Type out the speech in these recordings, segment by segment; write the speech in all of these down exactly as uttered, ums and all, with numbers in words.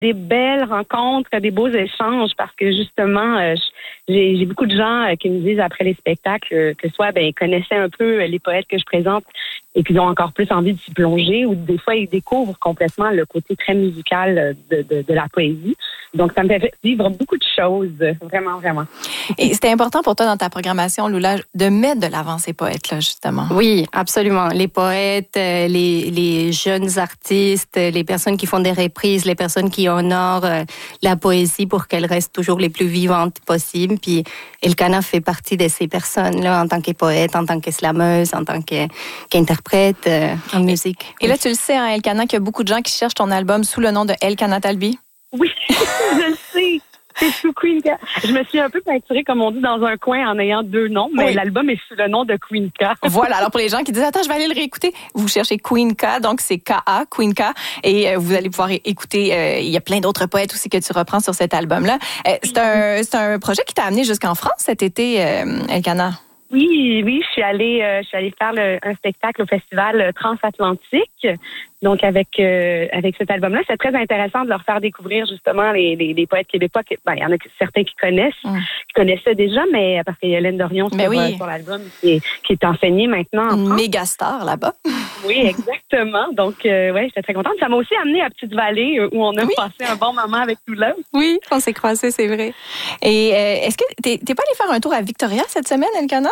des belles rencontres, des beaux échanges parce que justement, euh, j'ai, j'ai beaucoup de gens euh, qui me disent après les spectacles euh, que soit ben ils connaissaient un peu les poètes que je présente et qu'ils ont encore plus envie de s'y plonger ou des fois ils découvrent complètement le côté très musical de, de, de la poésie. Donc, ça me fait vivre beaucoup de choses, vraiment, vraiment. Et c'était important pour toi dans ta programmation, Lula, de mettre de l'avant ces poètes-là, justement. Oui, absolument. Les poètes, les, les jeunes artistes, les personnes qui font des reprises, les personnes qui honorent la poésie pour qu'elle reste toujours les plus vivantes possibles. Puis Elkana fait partie de ces personnes-là en tant que poète, en tant que slameuse, en tant que, qu'interprète euh, en musique. Et là, tu le sais, hein, Elkana, qu'il y a beaucoup de gens qui cherchent ton album sous le nom de Elkana Talbi. Oui, je le sais. C'est sous Queen K. Je me suis un peu peinturée, comme on dit, dans un coin en ayant deux noms, mais oui. L'album est sous le nom de Queen K. Voilà. Alors, pour les gens qui disent, attends, je vais aller le réécouter, vous cherchez Queen K, donc c'est K A, Queen K, et euh, vous allez pouvoir écouter, euh, il y a plein d'autres poètes aussi que tu reprends sur cet album-là. Euh, c'est un, c'est un projet qui t'a amené jusqu'en France cet été, euh, Elkana. Oui, oui, je suis allée, euh, je suis allée faire le, un spectacle au festival Transatlantique. Donc avec euh, avec cet album-là, c'est très intéressant de leur faire découvrir justement les les, les poètes québécois. Ben, il y en a certains qui connaissent, mmh. qui connaissaient déjà, mais parce qu'il y a Hélène Dorion sur, oui. euh, sur l'album qui est, qui est enseignée maintenant en France. Méga star là-bas. Oui, exactement. Donc euh, ouais, j'étais très contente. Ça m'a aussi amenée à Petite-Vallée où on a oui. passé un bon moment avec Lula. Oui, on s'est croisés, c'est vrai. Et euh, est-ce que t'es, t'es pas allée faire un tour à Victoria cette semaine, Elkana?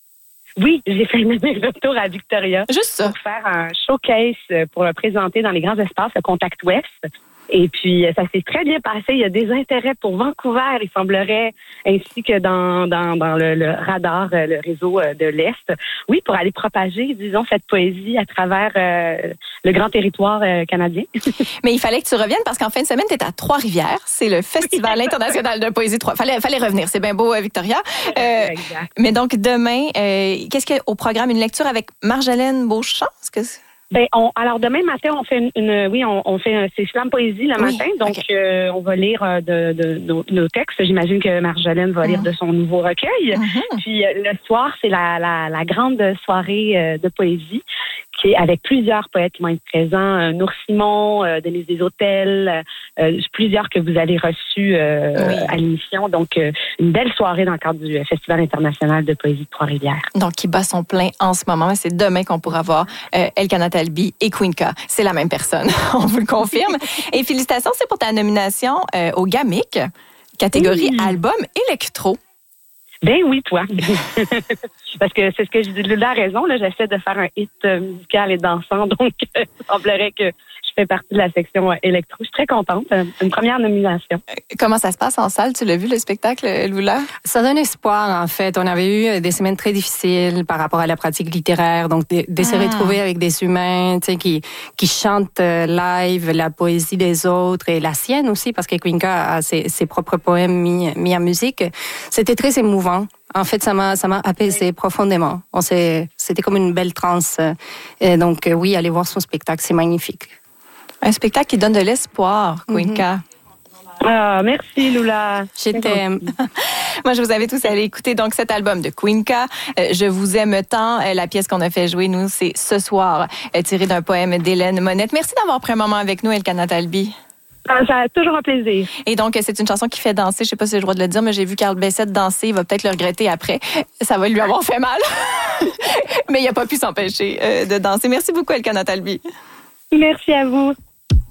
Oui, j'ai fait un retour à Victoria. Juste ça. Pour faire un showcase pour le présenter dans les grands espaces, le Contact West. Et puis, ça s'est très bien passé. Il y a des intérêts pour Vancouver, il semblerait, ainsi que dans, dans, dans le, le radar, le réseau de l'Est. Oui, pour aller propager, disons, cette poésie à travers euh, le grand territoire euh, canadien. Mais il fallait que tu reviennes parce qu'en fin de semaine, tu es à Trois-Rivières. C'est le Festival international de poésie de Trois. Fallait, fallait revenir. C'est bien beau, Victoria. Euh, exact. Mais donc, demain, euh, qu'est-ce qu'il y a au programme? Une lecture avec Marjolaine Beauchamp? Est-ce que c'est... Ben, on, alors demain matin, on fait une, une oui, on, on fait un, c'est slam poésie le oui, matin, donc okay. euh, on va lire euh, de, de, de nos textes. J'imagine que Marjolaine va lire mmh. de son nouveau recueil. Mmh. Puis euh, le soir, c'est la, la, la grande soirée euh, de poésie qui est avec plusieurs poètes qui vont être présents. Euh, Nour Simon, euh, Denise Deshôtels, euh, plusieurs que vous avez reçus euh, oui. à l'émission. Donc euh, une belle soirée dans le cadre du Festival international de poésie de Trois-Rivières. Donc qui bat son plein en ce moment. C'est demain qu'on pourra voir euh, Elkana Talbi et Queen K. C'est la même personne, on vous le confirme. Et félicitations, c'est pour ta nomination euh, au GAMIC, catégorie oui. album électro. Ben oui, toi. Parce que c'est ce que je dis. Lula a raison, là, j'essaie de faire un hit musical et dansant, donc il semblerait que je fais partie de la section électro. Je suis très contente. Une première nomination. Comment ça se passe en salle? Tu l'as vu, le spectacle, Lula? Ça donne espoir, en fait. On avait eu des semaines très difficiles par rapport à la pratique littéraire. Donc, de, de ah. se retrouver avec des humains, tu sais, qui, qui chantent live la poésie des autres et la sienne aussi, parce que Queen K a ses, ses propres poèmes mis, mis en musique. C'était très émouvant. En fait, ça m'a, ça m'a apaisé oui. profondément. On s'est, c'était comme une belle transe. Et donc, oui, aller voir son spectacle, c'est magnifique. Un spectacle qui donne de l'espoir, Queen K. Mm-hmm. Ah, merci, Lula. Je t'aime. Moi, je vous invite tous à aller écouter donc cet album de Queen K. Euh, je vous aime tant. Euh, la pièce qu'on a fait jouer, nous, c'est Ce soir, euh, tirée d'un poème d'Hélène Monette. Merci d'avoir pris un moment avec nous, Elkana Talbi. Ça a toujours un plaisir. Et donc, c'est une chanson qui fait danser. Je sais pas si j'ai le droit de le dire, mais j'ai vu Carl Bessette danser. Il va peut-être le regretter après. Ça va lui avoir fait mal. Mais il n'a pas pu s'empêcher euh, de danser. Merci beaucoup, Elkana Talbi. Merci à vous.